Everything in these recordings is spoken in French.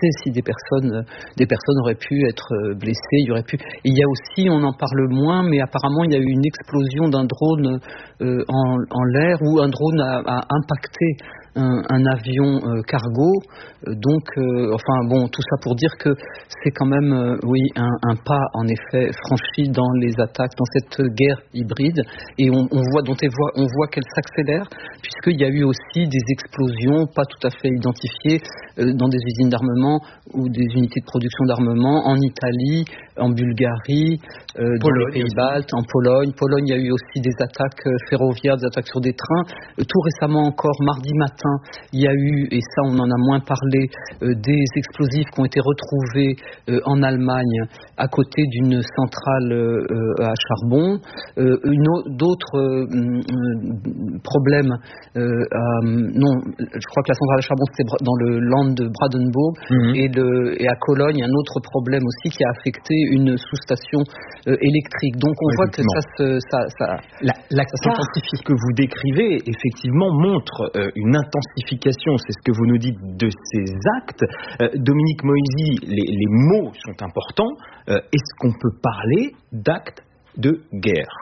sait si des personnes auraient pu être blessées. Il y aurait pu. Et il y a aussi, on en parle moins, mais apparemment il y a eu une explosion d'un drone en l'air où un drone a impacté un avion cargo. Donc, tout ça pour dire que c'est quand même, un pas en effet franchi dans les attaques, dans cette guerre hybride. Et on voit qu'elle s'accélère, puisqu'il y a eu aussi des explosions pas tout à fait identifiées dans des usines d'armement ou des unités de production d'armement en Italie, en Bulgarie, dans les pays baltes, en Pologne. Pologne, il y a eu aussi des attaques ferroviaires, des attaques sur des trains. Tout récemment encore, mardi matin, il y a eu, et ça on en a moins parlé, des explosifs qui ont été retrouvés en Allemagne à côté d'une centrale à charbon. D'autres problèmes, je crois que la centrale à charbon c'était dans le land de Brandenburg, et à Cologne un autre problème aussi qui a affecté une sous-station électrique. Donc on voit que la carte que vous décrivez effectivement montre une intensification, c'est ce que vous nous dites, de ces actes. Dominique Moïsi, les mots sont importants. Est-ce qu'on peut parler d'actes de guerre?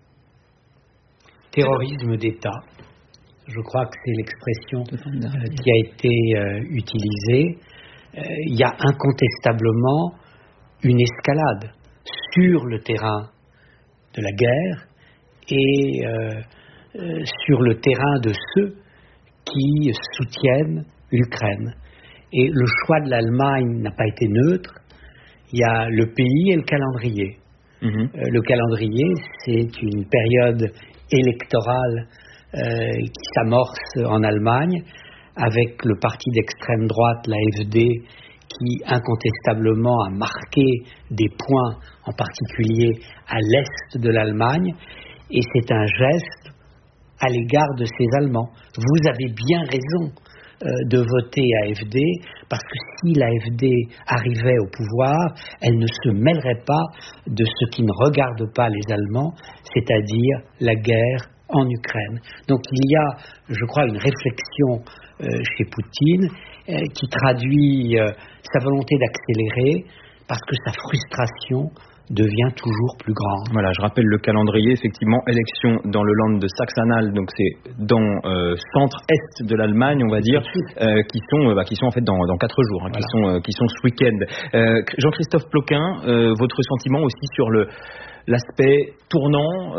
Terrorisme d'État, je crois que c'est l'expression qui a été utilisée. Il y a incontestablement une escalade sur le terrain de la guerre et sur le terrain de ceux qui soutiennent l'Ukraine. Et le choix de l'Allemagne n'a pas été neutre. Il y a le pays et le calendrier. Le calendrier, c'est une période électorale qui s'amorce en Allemagne avec le parti d'extrême droite, l'AfD, qui incontestablement a marqué des points, en particulier à l'est de l'Allemagne, et c'est un geste à l'égard de ces Allemands. Vous avez bien raison de voter AfD, parce que si l'AfD arrivait au pouvoir, elle ne se mêlerait pas de ce qui ne regarde pas les Allemands, c'est-à-dire la guerre en Ukraine. Donc il y a, je crois, une réflexion chez Poutine qui traduit sa volonté d'accélérer, parce que sa frustration devient toujours plus grande. Voilà, je rappelle le calendrier, effectivement, élection dans le land de Saxe-Anhalt, donc c'est dans centre-est de l'Allemagne, on va dire, qui sont en fait dans 4 jours, voilà. qui sont ce week-end. Jean-Christophe Ploquin, votre sentiment aussi sur l'aspect tournant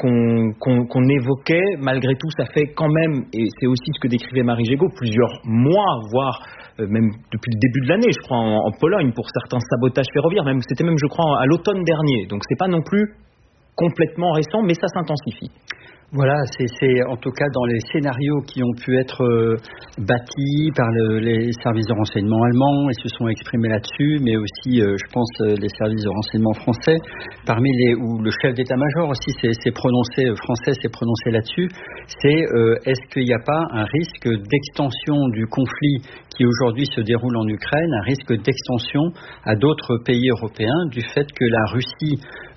qu'on évoquait, malgré tout, ça fait quand même, et c'est aussi ce que décrivait Marie Gégaud, plusieurs mois, voire même depuis le début de l'année, je crois, en Pologne, pour certains sabotages ferroviaires, c'était même, je crois, à l'automne dernier. Donc c'est pas non plus complètement récent, mais ça s'intensifie. Voilà, c'est en tout cas dans les scénarios qui ont pu être bâtis par les services de renseignement allemands, ils se sont exprimés là-dessus, mais aussi, je pense, les services de renseignement français, où le chef d'état-major aussi s'est prononcé là-dessus, c'est est-ce qu'il n'y a pas un risque d'extension du conflit qui aujourd'hui se déroule en Ukraine, un risque d'extension à d'autres pays européens du fait que la Russie,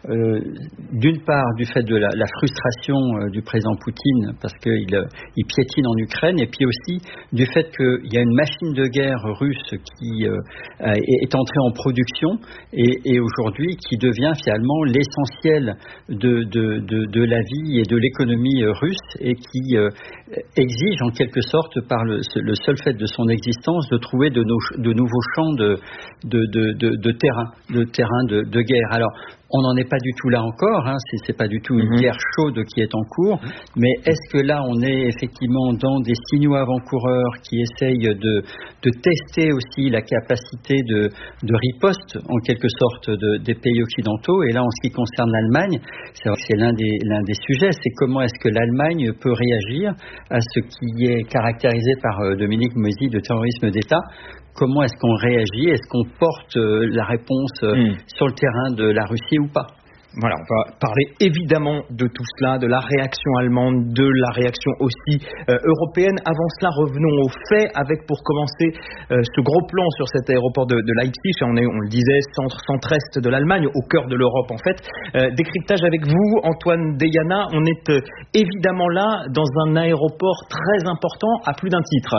d'une part du fait de la frustration du président Poutine parce qu'il piétine en Ukraine, et puis aussi du fait qu'il y a une machine de guerre russe qui est entrée en production et aujourd'hui qui devient finalement l'essentiel de la vie et de l'économie russe, et qui exige en quelque sorte par le seul fait de son existence de trouver de nouveaux champs de terrain de guerre. Alors on n'en est pas du tout là encore, c'est pas du tout une guerre chaude qui est en cours, mais est-ce que là on est effectivement dans des signaux avant-coureurs qui essayent de tester aussi la capacité de riposte en quelque sorte des pays occidentaux? Et là, en ce qui concerne l'Allemagne, c'est l'un des sujets, c'est comment est-ce que l'Allemagne peut réagir à ce qui est caractérisé par Dominique Moïsi de terrorisme d'État. Comment est-ce qu'on réagit? Est-ce qu'on porte la réponse sur le terrain de la Russie ou pas? Voilà, on va parler évidemment de tout cela, de la réaction allemande, de la réaction aussi européenne. Avant cela, revenons aux faits avec, pour commencer, ce gros plan sur cet aéroport de Leipzig. On le disait, centre-est de l'Allemagne, au cœur de l'Europe en fait. Décryptage avec vous, Antoine Deyana. On est évidemment là dans un aéroport très important à plus d'un titre.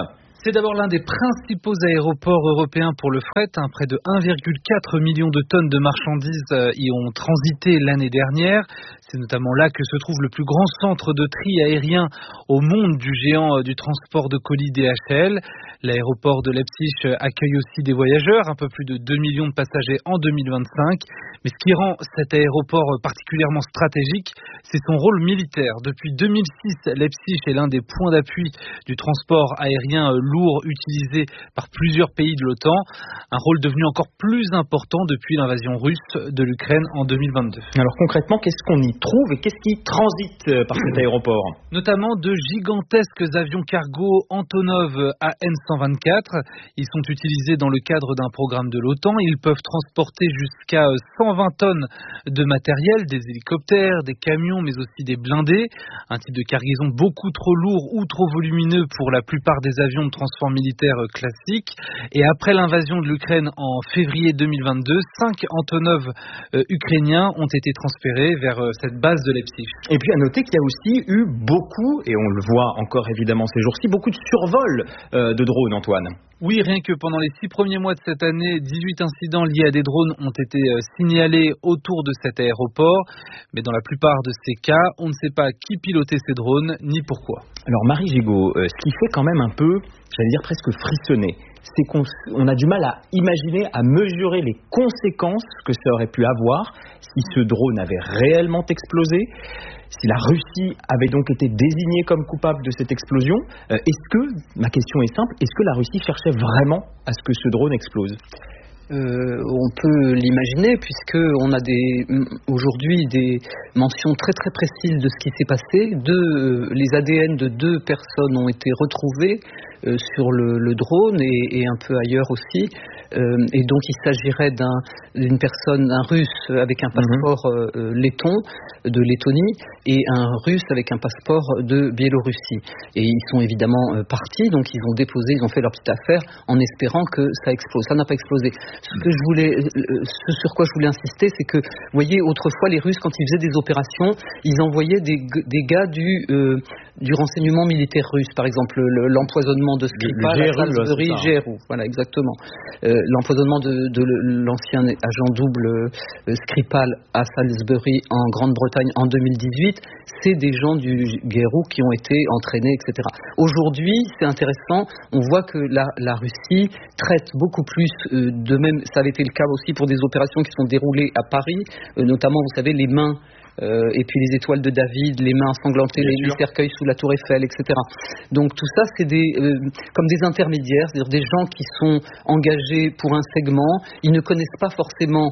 C'est d'abord l'un des principaux aéroports européens pour le fret. Près de 1,4 million de tonnes de marchandises y ont transité l'année dernière. C'est notamment là que se trouve le plus grand centre de tri aérien au monde du géant du transport de colis DHL. L'aéroport de Leipzig accueille aussi des voyageurs, un peu plus de 2 millions de passagers en 2025. Mais ce qui rend cet aéroport particulièrement stratégique, c'est son rôle militaire. Depuis 2006, Leipzig est l'un des points d'appui du transport aérien lourd utilisé par plusieurs pays de l'OTAN. Un rôle devenu encore plus important depuis l'invasion russe de l'Ukraine en 2022. Alors concrètement, qu'est-ce qu'on y trouve et qu'est-ce qui transite par cet aéroport ? Notamment de gigantesques avions cargo Antonov AN-124. Ils sont utilisés dans le cadre d'un programme de l'OTAN. Ils peuvent transporter jusqu'à 120 tonnes de matériel, des hélicoptères, des camions, mais aussi des blindés. Un type de cargaison beaucoup trop lourd ou trop volumineux pour la plupart des avions de transport militaire classiques. Et après l'invasion de l'Ukraine en février 2022, 5 Antonov ukrainiens ont été transférés vers cette base de Leipzig. Et puis à noter qu'il y a aussi eu beaucoup, et on le voit encore évidemment ces jours-ci, beaucoup de survols de drones, Antoine. Oui, rien que pendant les 6 premiers mois de cette année, 18 incidents liés à des drones ont été signalés autour de cet aéroport. Mais dans la plupart de ces cas, on ne sait pas qui pilotait ces drones, ni pourquoi. Alors Marie Gigot, ce qui fait quand même un peu, j'allais dire presque frissonner, c'est qu'on a du mal à imaginer, à mesurer les conséquences que ça aurait pu avoir si ce drone avait réellement explosé, si la Russie avait donc été désignée comme coupable de cette explosion. Ma question est simple, est-ce que la Russie cherchait vraiment à ce que ce drone explose ? On peut l'imaginer puisque on a aujourd'hui des mentions très très précises de ce qui s'est passé. Les ADN de 2 personnes ont été retrouvés sur le drone et un peu ailleurs aussi. Et donc il s'agirait d'une personne, un russe avec un passeport letton, de Lettonie, et un russe avec un passeport de Biélorussie. Et ils sont évidemment partis, donc ils ont fait leur petite affaire en espérant que ça explose. Ça n'a pas explosé. Ce sur quoi je voulais insister, c'est que, vous voyez, autrefois les Russes, quand ils faisaient des opérations, ils envoyaient des gars du renseignement militaire russe, par exemple l'empoisonnement de Skripal à Salisbury, GRU, voilà exactement. L'empoisonnement de l'ancien agent double Skripal à Salisbury en Grande-Bretagne en 2018, c'est des gens du GRU qui ont été entraînés, etc. Aujourd'hui, c'est intéressant, on voit que la Russie traite beaucoup plus de même, ça avait été le cas aussi pour des opérations qui sont déroulées à Paris, notamment, vous savez, les mains et puis les étoiles de David, les mains ensanglantées, les cercueils sous la tour Eiffel, etc. Donc tout ça, c'est comme des intermédiaires, c'est-à-dire des gens qui sont engagés pour un segment, ils ne connaissent pas forcément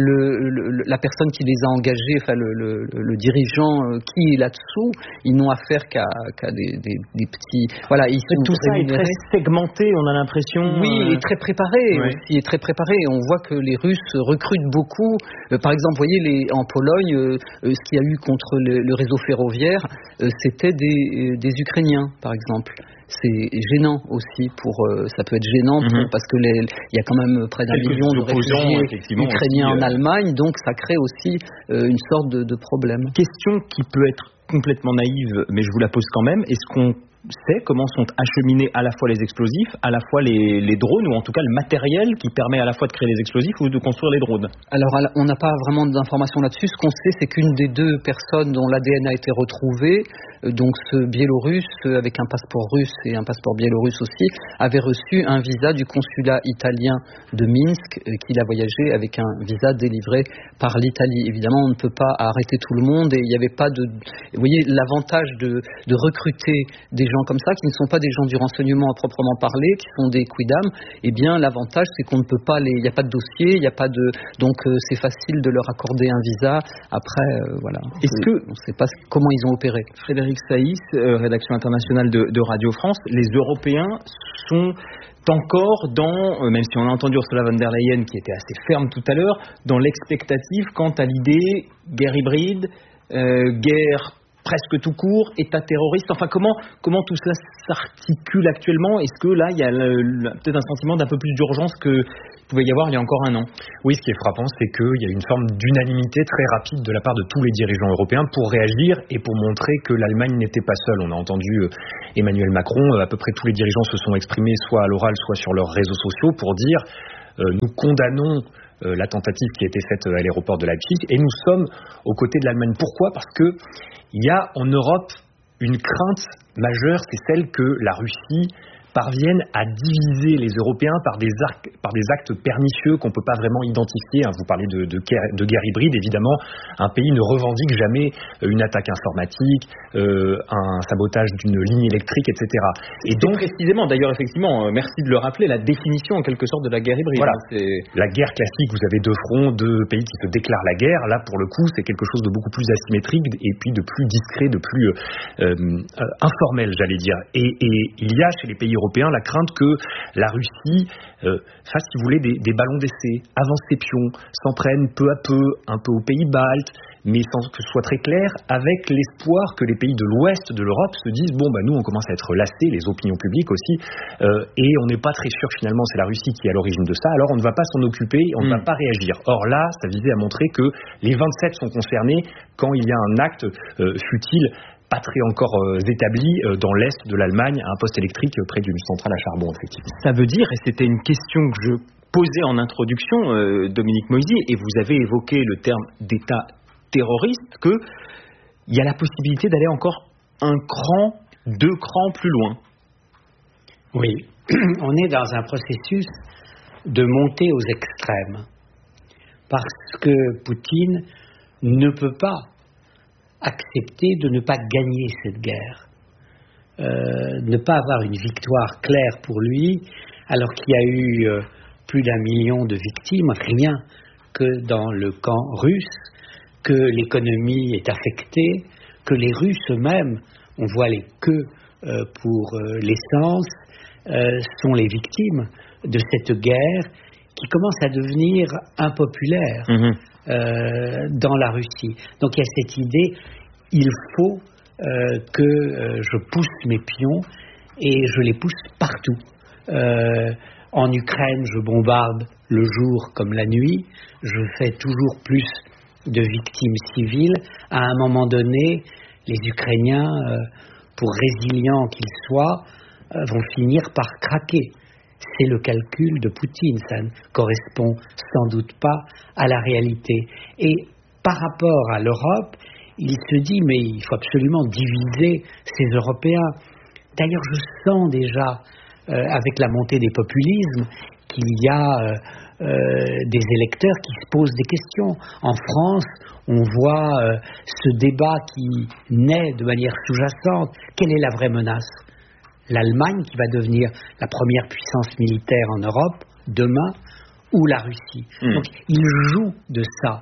la personne qui les a engagés, enfin le dirigeant qui est là-dessous, ils n'ont affaire qu'à des petits... Voilà, ils sont tout ça est très segmenté, on a l'impression... Oui, et très préparé aussi, et très préparé. On voit que les Russes recrutent beaucoup. Par exemple, vous voyez, en Pologne... ce qu'il y a eu contre le réseau ferroviaire, c'était des Ukrainiens, par exemple. C'est gênant aussi ça peut être gênant parce que il y a quand même près d'1 million de réfugiés ukrainiens en Allemagne, donc ça crée aussi une sorte de problème. Question qui peut être complètement naïve, mais je vous la pose quand même. Est-ce qu'on sait comment sont acheminés à la fois les explosifs, à la fois les drones, ou en tout cas le matériel qui permet à la fois de créer les explosifs ou de construire les drones? Alors, on n'a pas vraiment d'informations là-dessus. Ce qu'on sait, c'est qu'une des 2 personnes dont l'ADN a été retrouvé, donc ce Biélorusse avec un passeport russe et un passeport biélorusse aussi, avait reçu un visa du consulat italien de Minsk, qu'il a voyagé avec un visa délivré par l'Italie. Évidemment, on ne peut pas arrêter tout le monde et il n'y avait pas de... Vous voyez, l'avantage de recruter des gens comme ça, qui ne sont pas des gens du renseignement à proprement parler, qui sont des quidam, eh bien l'avantage c'est qu'on ne peut pas il n'y a pas de dossier, il n'y a pas de, donc c'est facile de leur accorder un visa. Après, voilà. On ne sait pas comment ils ont opéré. Frédéric Saïs, rédaction internationale de Radio France, les Européens sont encore même si on a entendu Ursula von der Leyen qui était assez ferme tout à l'heure, dans l'expectative quant à l'idée guerre hybride, guerre presque tout court, État terroriste. Enfin, comment tout cela s'articule actuellement? Est-ce que là, il y a peut-être un sentiment d'un peu plus d'urgence que pouvait y avoir il y a encore un an? Oui, ce qui est frappant, c'est qu'il y a une forme d'unanimité très rapide de la part de tous les dirigeants européens pour réagir et pour montrer que l'Allemagne n'était pas seule. On a entendu Emmanuel Macron, à peu près tous les dirigeants se sont exprimés soit à l'oral, soit sur leurs réseaux sociaux pour dire nous condamnons la tentative qui a été faite à l'aéroport de Leipzig et nous sommes aux côtés de l'Allemagne. Pourquoi? Parce que il y a en Europe une crainte majeure, c'est celle que la Russie parviennent à diviser les Européens par des actes pernicieux qu'on ne peut pas vraiment identifier. Vous parlez de guerre hybride, évidemment. Un pays ne revendique jamais une attaque informatique, un sabotage d'une ligne électrique, etc. Et donc, précisément, d'ailleurs, effectivement, merci de le rappeler, la définition en quelque sorte de la guerre hybride. Voilà. La guerre classique, vous avez deux fronts, deux pays qui se déclarent la guerre. Là, pour le coup, c'est quelque chose de beaucoup plus asymétrique et puis de plus discret, de plus informel, j'allais dire. Et il y a chez les pays européens la crainte que la Russie fasse, si vous voulez, des ballons d'essai, avance ses pions, s'en prenne peu à peu, un peu aux pays baltes, mais sans que ce soit très clair, avec l'espoir que les pays de l'ouest de l'Europe se disent nous on commence à être lassés, les opinions publiques aussi, et on n'est pas très sûr finalement c'est la Russie qui est à l'origine de ça, alors on ne va pas s'en occuper, on ne va pas réagir. Or là, ça visait à montrer que les 27 sont concernés quand il y a un acte futile, pas très encore établi dans l'est de l'Allemagne, à un poste électrique près d'une centrale à charbon, effectivement. Ça veut dire, et c'était une question que je posais en introduction, Dominique Moisy, et vous avez évoqué le terme d'État terroriste, qu'il y a la possibilité d'aller encore deux crans plus loin. Oui, on est dans un processus de montée aux extrêmes, parce que Poutine ne peut pas accepter de ne pas gagner cette guerre, ne pas avoir une victoire claire pour lui, alors qu'il y a eu plus d'1 million de victimes, rien que dans le camp russe, que l'économie est affectée, que les Russes eux-mêmes, on voit les queues pour l'essence, sont les victimes de cette guerre qui commence à devenir impopulaire. Dans la Russie. Donc il y a cette idée, il faut que je pousse mes pions et je les pousse partout. En Ukraine, je bombarde le jour comme la nuit, je fais toujours plus de victimes civiles. À un moment donné, les Ukrainiens, pour résilients qu'ils soient, vont finir par craquer. C'est le calcul de Poutine, ça ne correspond sans doute pas à la réalité. Et par rapport à l'Europe, il se dit, mais il faut absolument diviser ces Européens. D'ailleurs, je sens déjà, avec la montée des populismes, qu'il y a des électeurs qui se posent des questions. En France, on voit ce débat qui naît de manière sous-jacente. Quelle est la vraie menace ? L'Allemagne qui va devenir la première puissance militaire en Europe demain, ou la Russie. Donc il joue de ça,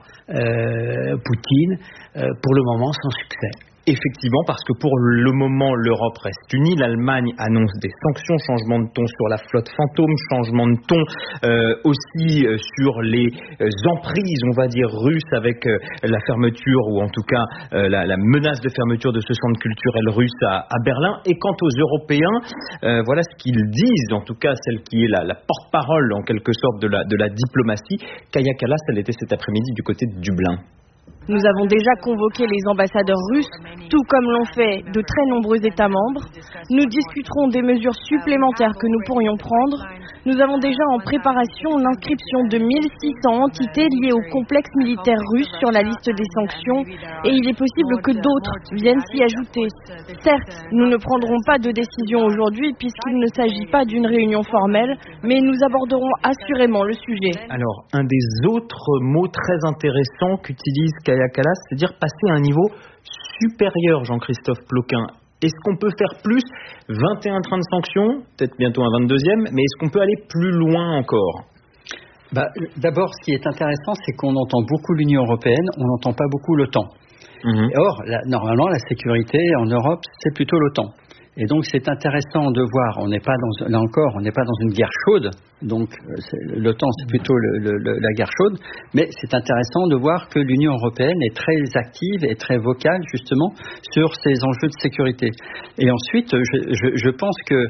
Poutine, pour le moment sans succès. Effectivement, parce que pour le moment, l'Europe reste unie. L'Allemagne annonce des sanctions, changement de ton sur la flotte fantôme, changement de ton aussi sur les emprises, on va dire, russes avec la fermeture, ou en tout cas la menace de fermeture de ce centre culturel russe à Berlin. Et quant aux Européens, voilà ce qu'ils disent, en tout cas celle qui est la porte-parole en quelque sorte de la diplomatie. Kaja Kallas, elle était cet après-midi du côté de Dublin. Nous avons déjà convoqué les ambassadeurs russes, tout comme l'ont fait de très nombreux États membres. Nous discuterons des mesures supplémentaires que nous pourrions prendre. Nous avons déjà en préparation l'inscription de 1600 entités liées au complexe militaire russe sur la liste des sanctions, et il est possible que d'autres viennent s'y ajouter. Certes, nous ne prendrons pas de décision aujourd'hui puisqu'il ne s'agit pas d'une réunion formelle, mais nous aborderons assurément le sujet. Alors, un des autres mots très intéressants qu'utilise Kaja Kallas, c'est-à-dire passer à un niveau supérieur, Jean-Christophe Ploquin. Est-ce qu'on peut faire plus ? 21 trains de sanctions, peut-être bientôt un 22e, mais est-ce qu'on peut aller plus loin encore ? D'abord, ce qui est intéressant, c'est qu'on entend beaucoup l'Union européenne, on n'entend pas beaucoup l'OTAN. Or, normalement, la sécurité en Europe, c'est plutôt l'OTAN. Et donc, c'est intéressant de voir, on n'est pas dans une guerre chaude, Donc l'OTAN, c'est plutôt la guerre chaude. Mais c'est intéressant de voir que l'Union européenne est très active et très vocale justement sur ces enjeux de sécurité. Et ensuite, je pense que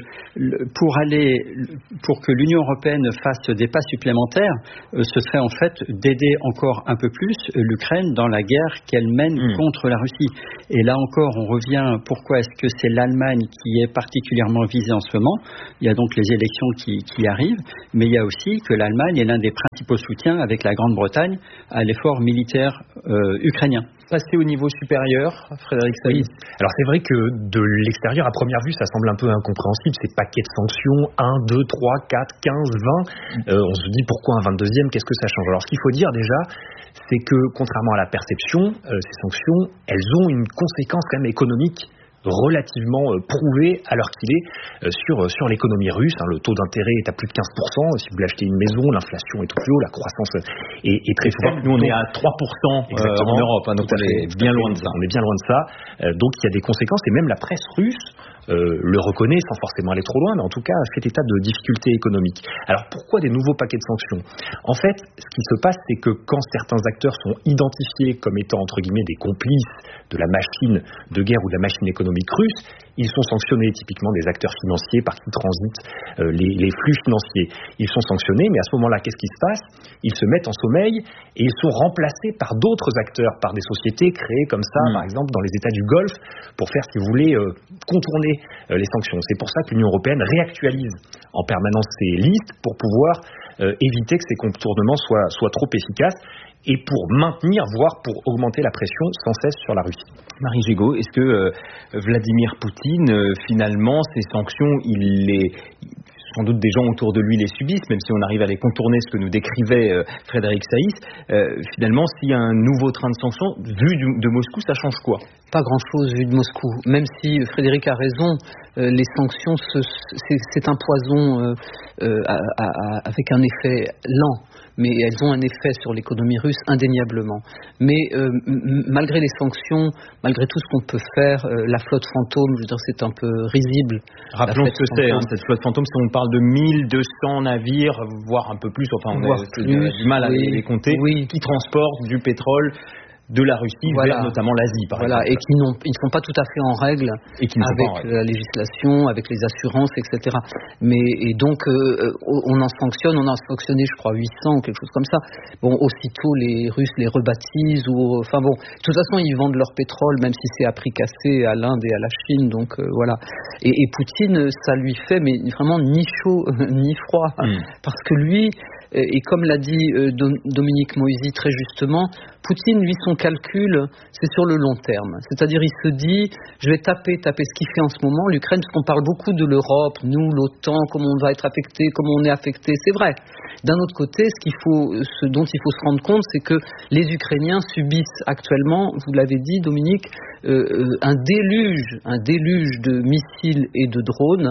pour que l'Union européenne fasse des pas supplémentaires, ce serait en fait d'aider encore un peu plus l'Ukraine dans la guerre qu'elle mène contre la Russie. Et là encore, on revient, pourquoi est-ce que c'est l'Allemagne qui est particulièrement visée en ce moment? Il y a donc les élections qui arrivent, mais il y a aussi que l'Allemagne est l'un des principaux soutiens avec la Grande-Bretagne à l'effort militaire ukrainien. Passer au niveau supérieur, Frédéric Saïs. Alors c'est vrai que de l'extérieur, à première vue, ça semble un peu incompréhensible, ces paquets de sanctions, 1, 2, 3, 4, 15, 20, on se dit pourquoi un 22e, qu'est-ce que ça change? Alors ce qu'il faut dire déjà, c'est que contrairement à la perception, ces sanctions, elles ont une conséquence quand même économique relativement prouvé à l'heure qu'il est sur l'économie russe. Le taux d'intérêt est à plus de 15%. Si vous voulez acheter une maison, l'inflation est au plus haut, la croissance est très faible. Nous, on est à 3% en Europe, donc on est bien loin de ça. On est bien loin de ça. Donc il y a des conséquences, et même la presse russe le reconnaît sans forcément aller trop loin, mais en tout cas fait état de difficultés économiques. Alors pourquoi des nouveaux paquets de sanctions? En fait, ce qui se passe, c'est que quand certains acteurs sont identifiés comme étant entre guillemets des complices de la machine de guerre ou de la machine économique russe, ils sont sanctionnés, typiquement des acteurs financiers par qui transitent les flux financiers. Ils sont sanctionnés, mais à ce moment-là, qu'est-ce qui se passe? Ils se mettent en sommeil et ils sont remplacés par d'autres acteurs, par des sociétés créées comme ça, par exemple dans les États du Golfe, pour faire, si vous voulez, contourner les sanctions. C'est pour ça que l'Union européenne réactualise en permanence ses listes pour pouvoir éviter que ces contournements soient trop efficaces et pour maintenir, voire pour augmenter la pression sans cesse sur la Russie. Marie Gégaud, est-ce que Vladimir Poutine, finalement, ces sanctions, sans doute des gens autour de lui les subissent, même si on arrive à les contourner, ce que nous décrivait Frédéric Saïs, finalement, s'il y a un nouveau train de sanctions, vu de Moscou, ça change quoi? Pas grand-chose vu de Moscou. Même si Frédéric a raison, les sanctions, c'est un poison avec un effet lent. Mais elles ont un effet sur l'économie russe indéniablement. Mais malgré les sanctions, malgré tout ce qu'on peut faire, la flotte fantôme, je veux dire, c'est un peu risible. Rappelons ce que c'est, cette flotte fantôme, si on parle de 1200 navires, voire un peu plus, enfin on a du mal à les compter, qui transportent du pétrole de la Russie vers notamment l'Asie, par exemple. Et qui ne sont pas tout à fait en règle avec la législation, avec les assurances, etc. Et donc, on en sanctionné, je crois, 800 ou quelque chose comme ça. Bon, aussitôt, les Russes les rebaptisent, enfin bon, de toute façon, ils vendent leur pétrole, même si c'est à prix cassé à l'Inde et à la Chine, donc voilà. Et Poutine, ça lui fait, mais vraiment ni chaud, ni froid. Parce que lui, et comme l'a dit Dominique Moisy très justement, Poutine, lui, son calcul, c'est sur le long terme. C'est-à-dire, il se dit, je vais taper ce qu'il fait en ce moment, l'Ukraine, parce qu'on parle beaucoup de l'Europe, nous, l'OTAN, comment on va être affecté, comment on est affecté, c'est vrai. D'un autre côté, ce dont il faut se rendre compte, c'est que les Ukrainiens subissent actuellement, vous l'avez dit, Dominique, un déluge de missiles et de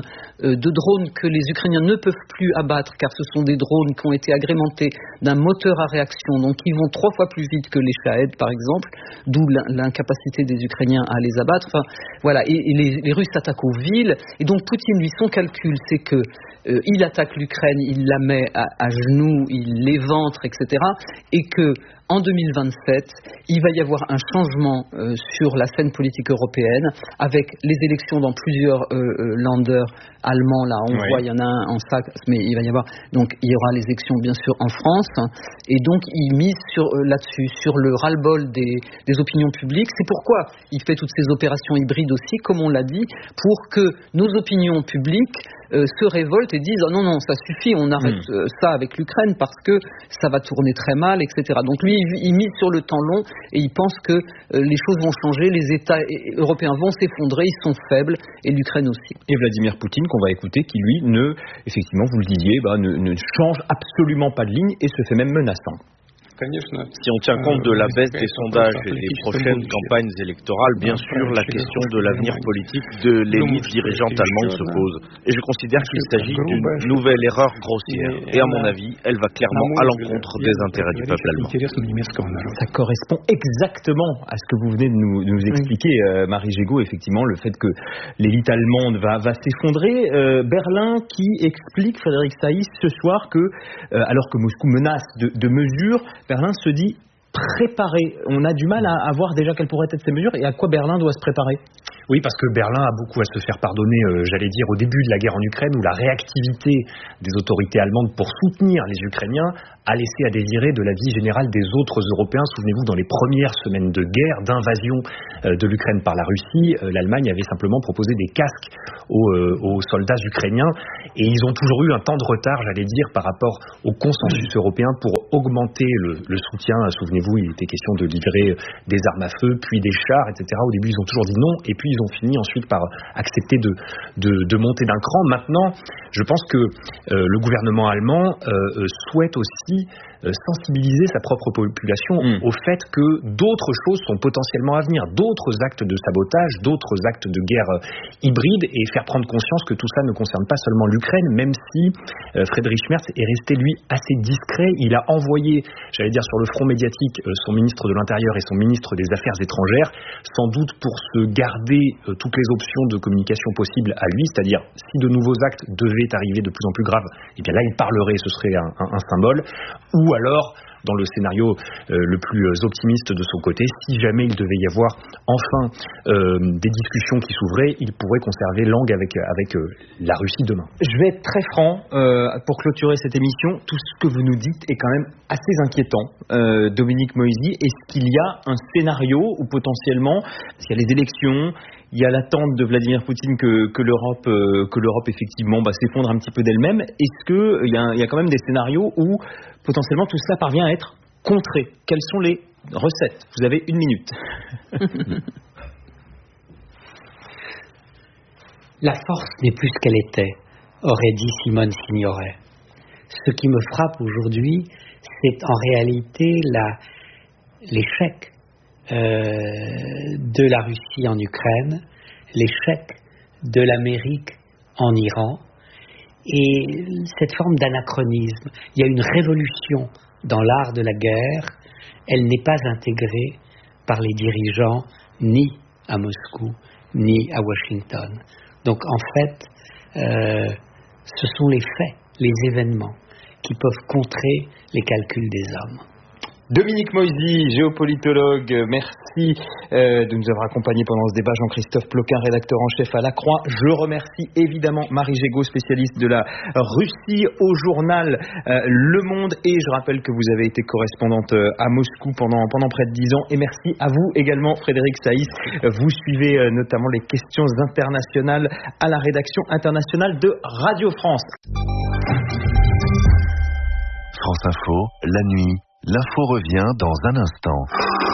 drones que les Ukrainiens ne peuvent plus abattre, car ce sont des drones qui ont été agrémentés d'un moteur à réaction, donc qui vont 3 fois plus vite que les Shahed, par exemple, d'où l'incapacité des Ukrainiens à les abattre. Enfin, voilà, et les Russes s'attaquent aux villes, et donc Poutine, lui, son calcul, c'est que il attaque l'Ukraine, il la met à genoux, il l'éventre, etc., et que en 2027, il va y avoir un changement sur la scène politique européenne, avec les élections dans plusieurs länders allemands. Là, on voit, il y en a un en sac, mais il va y avoir. Donc, il y aura les élections, bien sûr, en France. Et donc, il mise là-dessus, sur le ras-le-bol des opinions publiques. C'est pourquoi il fait toutes ces opérations hybrides aussi, comme on l'a dit, pour que nos opinions publiques se révoltent et disent oh non, ça suffit, on arrête ça avec l'Ukraine parce que ça va tourner très mal, etc. Donc lui, il mise sur le temps long et il pense que les choses vont changer, les États européens vont s'effondrer, ils sont faibles et l'Ukraine aussi. Et Vladimir Poutine, qu'on va écouter, qui lui effectivement, vous le disiez, ne change absolument pas de ligne et se fait même menaçant. Si on tient compte de la baisse des sondages et des prochaines campagnes électorales, bien sûr, la question de l'avenir politique de l'élite dirigeante allemande se pose. Et je considère qu'il s'agit d'une nouvelle erreur grossière. Et à mon avis, elle va clairement à l'encontre des intérêts du peuple allemand. Ça correspond exactement à ce que vous venez de nous expliquer, Marie Jégo, effectivement, le fait que l'élite allemande va s'effondrer. Berlin qui explique, Frédéric Saïs, ce soir que, alors que Moscou menace de mesures, Berlin se dit préparé. On a du mal à voir déjà quelles pourraient être ces mesures et à quoi Berlin doit se préparer. Oui, parce que Berlin a beaucoup à se faire pardonner, j'allais dire, au début de la guerre en Ukraine, où la réactivité des autorités allemandes pour soutenir les Ukrainiens a laissé à désirer de la vie générale des autres Européens. Souvenez-vous, dans les premières semaines de guerre, d'invasion de l'Ukraine par la Russie, l'Allemagne avait simplement proposé des casques aux soldats ukrainiens, et ils ont toujours eu un temps de retard, j'allais dire, par rapport au consensus européen pour augmenter le soutien. Souvenez-vous, il était question de livrer des armes à feu, puis des chars, etc. Au début, ils ont toujours dit non, et puis ils ont fini ensuite par accepter de monter d'un cran. Maintenant, je pense que le gouvernement allemand souhaite aussi sensibiliser sa propre population au fait que d'autres choses sont potentiellement à venir, d'autres actes de sabotage, d'autres actes de guerre hybride, et faire prendre conscience que tout ça ne concerne pas seulement l'Ukraine, même si Friedrich Merz est resté, lui, assez discret. Il a envoyé, j'allais dire, sur le front médiatique, son ministre de l'Intérieur et son ministre des Affaires étrangères, sans doute pour se garder toutes les options de communication possibles à lui, c'est-à-dire si de nouveaux actes devaient arriver de plus en plus graves, et bien là il parlerait, ce serait un symbole, ou alors dans le scénario le plus optimiste de son côté, si jamais il devait y avoir enfin des discussions qui s'ouvraient, il pourrait conserver langue avec la Russie demain. Je vais être très franc pour clôturer cette émission. Tout ce que vous nous dites est quand même assez inquiétant, Dominique Moisy. Est-ce qu'il y a un scénario où potentiellement, s'il y a les élections, il y a l'attente de Vladimir Poutine que l'Europe effectivement s'effondre un petit peu d'elle-même, est-ce qu'il y a quand même des scénarios où potentiellement tout cela parvient à être contré? Quelles sont les recettes? Vous avez 1 minute. La force n'est plus ce qu'elle était, aurait dit Simone Signoret. Ce qui me frappe aujourd'hui, c'est en réalité l'échec de la Russie en Ukraine, l'échec de l'Amérique en Iran, et cette forme d'anachronisme. Il y a une révolution dans l'art de la guerre, elle n'est pas intégrée par les dirigeants ni à Moscou ni à Washington. Donc en fait, ce sont les faits, les événements qui peuvent contrer les calculs des hommes. Dominique Moisy, géopolitologue, merci de nous avoir accompagnés pendant ce débat. Jean-Christophe Ploquin, rédacteur en chef à La Croix. Je remercie évidemment Marie Jégo, spécialiste de la Russie au journal Le Monde. Et je rappelle que vous avez été correspondante à Moscou pendant près de 10 ans. Et merci à vous également, Frédéric Saïs. Vous suivez notamment les questions internationales à la rédaction internationale de Radio France. France Info, la nuit. L'info revient dans un instant.